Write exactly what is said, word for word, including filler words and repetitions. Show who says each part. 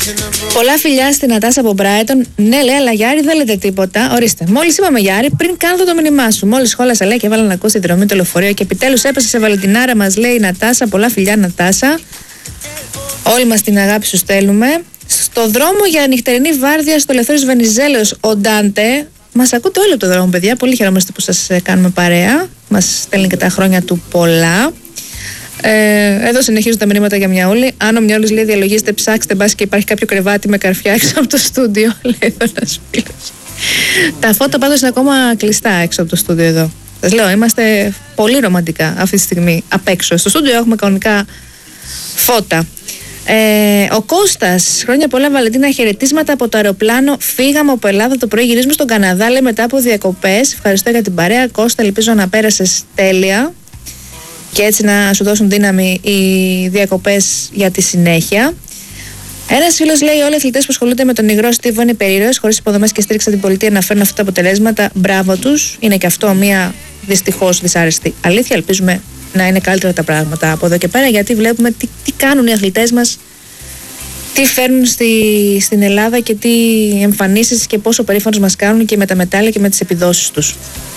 Speaker 1: Πολλά φιλιά στην Νατάσα από Μπράιτον. Ναι, λέει, αλλά Γιάρη δεν λέτε τίποτα. Ορίστε. Μόλις είπαμε Γιάρη, πριν κάνω το μήνυμά σου. Μόλις σχόλασα, λέει, και έβαλα να ακούσει τη δρομή το λεωφορείο και επιτέλους έπεσε σε Βαλεντινάρα, μας λέει η Νατάσα. Πολλά φιλιά, Νατάσα. Όλοι μας την αγάπη σου στέλνουμε. Στο δρόμο για νυχτερινή βάρδια στο Ελευθέριος Βενιζέλος, ο Ντάντε. Μας ακούτε όλοι από το δρόμο, παιδιά. Πολύ χαιρόμαστε που σας κάνουμε παρέα. Μας στέλνει και τα χρόνια του πολλά. Ε, εδώ συνεχίζουν τα μηνύματα για Μιαούλη. Αν ο Μιαούλης λέει διαλογίστε, ψάξτε, μπας και υπάρχει κάποιο κρεβάτι με καρφιά έξω από το στούντιο. Λέει εδώ ένας φίλος. Τα φώτα πάντως είναι ακόμα κλειστά έξω από το στούντιο εδώ. Σας λέω, είμαστε πολύ ρομαντικά αυτή τη στιγμή απ' έξω. Στο στούντιο έχουμε κανονικά φώτα. Ε, ο Κώστας, χρόνια πολλά Βαλεντίνα, χαιρετίσματα από το αεροπλάνο. Φύγαμε από Ελλάδα το πρωί, γυρίζουμε στον Καναδά, λέει, μετά από διακοπές. Ευχαριστώ για την παρέα. Κώστα, ελπίζω να πέρασες τέλεια και έτσι να σου δώσουν δύναμη οι διακοπές για τη συνέχεια. Ένας φίλος λέει: όλοι οι αθλητές που ασχολούνται με τον υγρό στίβο είναι περίεργος, χωρίς υποδομές και στήριξη από την πολιτεία να φέρνουν αυτά τα αποτελέσματα. Μπράβο τους. Είναι και αυτό μια δυστυχώς δυσάρεστη αλήθεια. Ελπίζουμε να είναι καλύτερα τα πράγματα από εδώ και πέρα, γιατί βλέπουμε τι, τι κάνουν οι αθλητές μας, τι φέρνουν στη, στην Ελλάδα και τι εμφανίσεις και πόσο περήφανος μας κάνουν και με τα μετάλλια και με τις επιδόσεις τους.